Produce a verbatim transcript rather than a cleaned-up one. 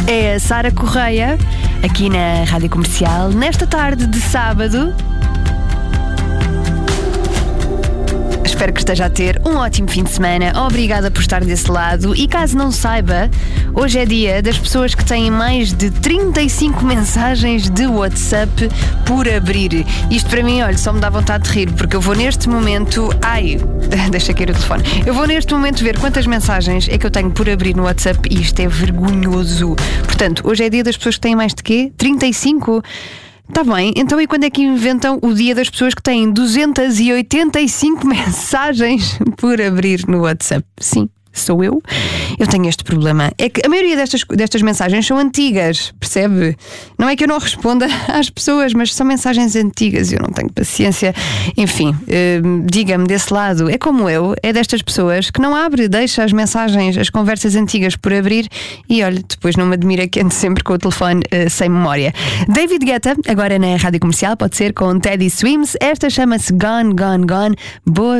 É a Sara Correia, aqui na Rádio Comercial, nesta tarde de sábado. Espero que esteja a ter um ótimo fim de semana. Obrigada por estar desse lado. E caso não saiba, hoje é dia das pessoas que têm mais de trinta e cinco mensagens de WhatsApp por abrir. Isto para mim, olha, só me dá vontade de rir, porque eu vou neste momento... Ai, deixa cair o telefone. Eu vou neste momento ver quantas mensagens é que eu tenho por abrir no WhatsApp e isto é vergonhoso. Portanto, hoje é dia das pessoas que têm mais de quê? trinta e cinco? Está bem, então e quando é que inventam o dia das pessoas que têm duzentas e oitenta e cinco mensagens por abrir no WhatsApp? Sim, sou eu. Eu tenho este problema. É que a maioria destas, destas mensagens são antigas, percebe? Não é que eu não responda às pessoas, mas são mensagens antigas e eu não tenho paciência. Enfim, eh, diga-me desse lado, é como eu, é destas pessoas que não abre, deixa as mensagens, as conversas antigas por abrir e olha, depois não me admira que ande sempre com o telefone eh, sem memória. David Guetta, agora na Rádio Comercial, pode ser com Teddy Swims. Esta chama-se Gone, Gone, Gone. Boa